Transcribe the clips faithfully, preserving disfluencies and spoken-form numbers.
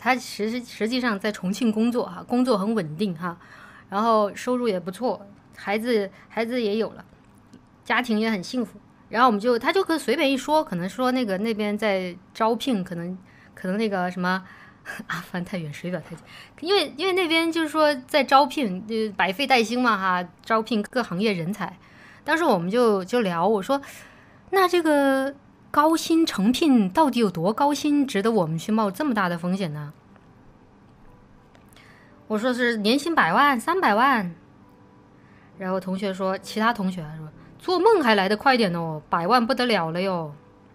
他实实际上在重庆工作哈，工作很稳定哈，然后收入也不错，孩子孩子也有了，家庭也很幸福。然后我们就他就可随便一说，可能说那个那边在招聘，可能可能那个什么阿富汗太远，水表太近，因为因为那边就是说在招聘，就百废待兴嘛哈，招聘各行业人才。当时我们就就聊，我说那这个高薪诚聘到底有多高薪，值得我们去冒这么大的风险呢？我说是年薪百万、三百万。然后同学说，其他同学说做梦还来得快点哦，百万不得了了哟。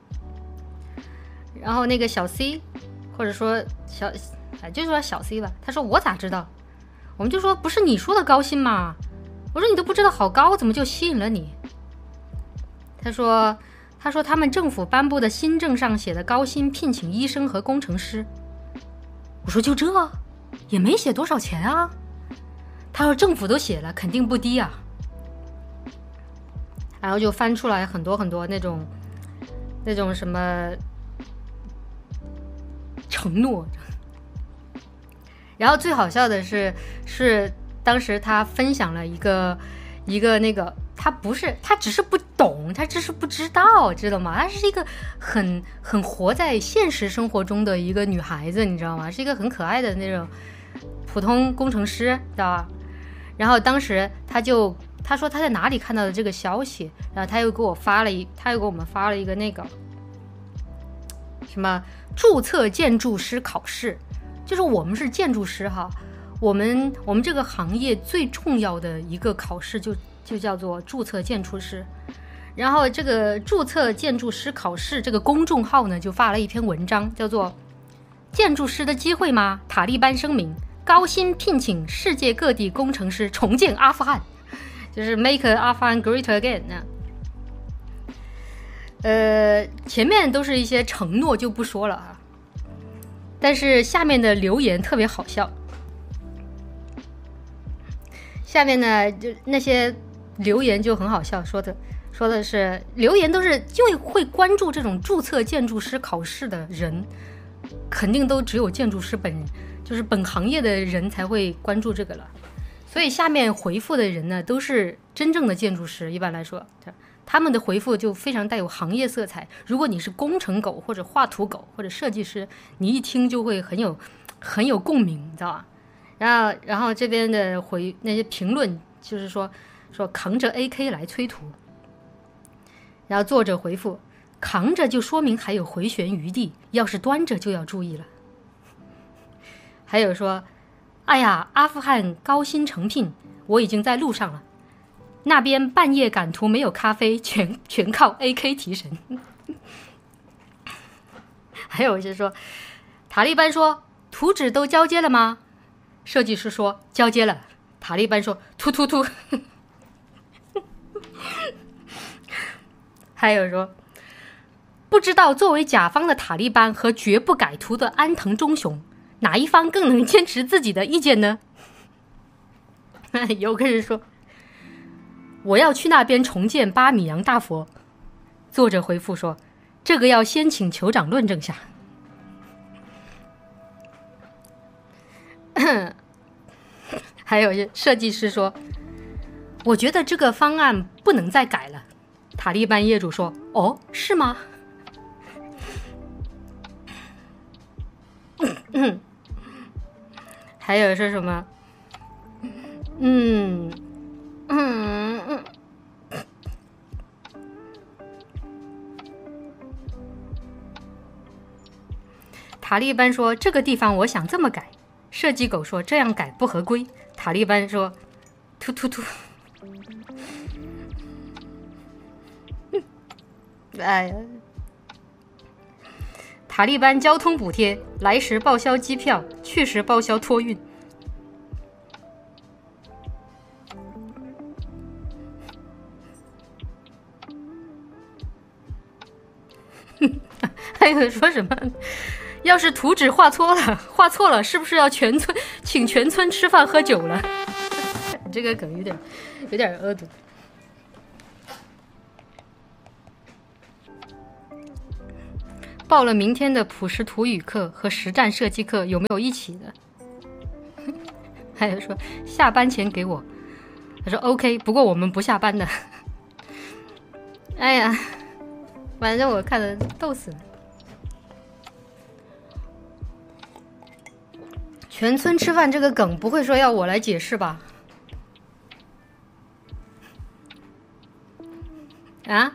然后那个小 C， 或者说小，哎，就说小 C 吧，他说我咋知道？我们就说不是你说的高薪吗？我说你都不知道好高，怎么就吸引了你？他说他说他们政府颁布的新政上写的高薪聘请医生和工程师。我说就这也没写多少钱啊。他说政府都写了，肯定不低啊。然后就翻出来很多很多那种那种什么承诺。然后最好笑的是是当时他分享了一个一个那个，他不是他只是不懂，他只是不知道，知道吗？她是一个很很活在现实生活中的一个女孩子，你知道吗？是一个很可爱的那种普通工程师，知道吧？然后当时他就他说他在哪里看到的这个消息，然后他又给我发了一他又给我们发了一个那个什么注册建筑师考试，就是我们是建筑师哈，我们我们这个行业最重要的一个考试就就叫做注册建筑师。然后这个注册建筑师考试这个公众号呢就发了一篇文章，叫做建筑师的机会吗？塔利班声明高薪聘请世界各地工程师重建阿富汗，就是 make 阿富汗 great again 呢。呃，前面都是一些承诺就不说了啊，但是下面的留言特别好笑。下面呢，就那些留言就很好笑，说的说的是留言都是就会关注这种注册建筑师考试的人，肯定都只有建筑师本就是本行业的人才会关注这个了。所以下面回复的人呢，都是真正的建筑师，一般来说，他们的回复就非常带有行业色彩。如果你是工程狗或者画图狗或者设计师，你一听就会很有很有共鸣，你知道吧？然后然后这边的回那些评论就是说说扛着 A K 来催图，然后作者回复扛着就说明还有回旋余地，要是端着就要注意了。还有说哎呀，阿富汗高薪诚聘，我已经在路上了。那边半夜赶图没有咖啡，全全靠 A K 提神。还有一些说，塔利班说图纸都交接了吗？设计师说交接了。塔利班说突突突。还有说，不知道作为甲方的塔利班和绝不改图的安藤忠雄，哪一方更能坚持自己的意见呢？有个人说我要去那边重建巴米扬大佛，作者回复说这个要先请酋长论证下。还有设计师说我觉得这个方案不能再改了。塔利班业主说哦，是吗？还有是什么嗯嗯嗯塔利班说这个地方我想这么改，设计狗说这样改不合规，塔利班说突突突。哎呀，塔利班交通补贴，来时报销机票，去时报销托运。还有说什么要是图纸画错了画错了是不是要全村请全村吃饭喝酒了？这个梗有点有点恶毒。 报了明天的普什图语课和实战射击课，有没有一起的？还有说下班前给我，他说 OK， 不过我们不下班的。哎呀，反正我看了逗死了。全村吃饭这个梗不会说要我来解释吧？啊？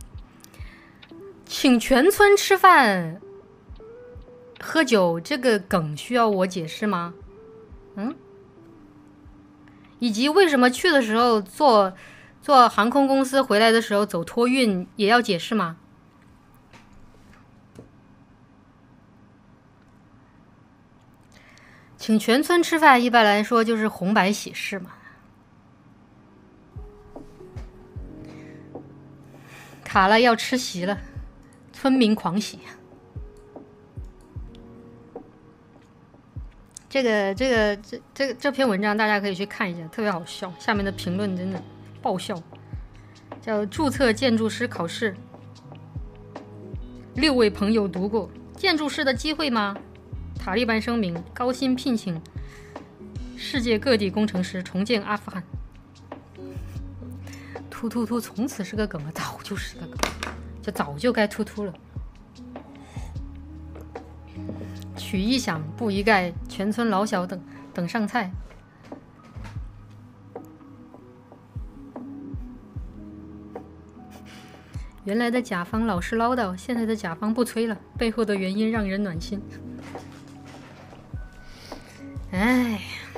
请全村吃饭喝酒这个梗需要我解释吗？嗯？以及为什么去的时候坐坐航空公司回来的时候走托运也要解释吗？请全村吃饭一般来说就是红白喜事嘛。卡了要吃席了，村民狂喜。这个这个这这个这篇文章大家可以去看一下，特别好笑，下面的评论真的爆笑。叫注册建筑师考试，六位朋友读过。建筑师的机会吗？塔利班声明高薪聘请世界各地工程师重建阿富汗。突突突从此是个梗了，早就是个梗，就早就该突突了。曲一响，布一盖，全村老小等等上菜。原来的甲方老是唠叨，现在的甲方不催了，背后的原因让人暖心。哎。